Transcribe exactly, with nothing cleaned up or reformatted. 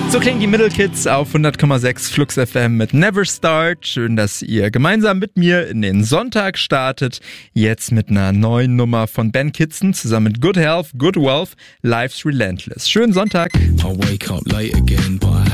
So klingen die Middle Kids auf hundert Komma sechs Flux F M mit Never Start. Schön, dass ihr gemeinsam mit mir in den Sonntag startet. Jetzt mit einer neuen Nummer von Ben Kitson zusammen mit Good Health, Good Wealth, Life's Relentless. Schönen Sonntag. I wake up late again, but I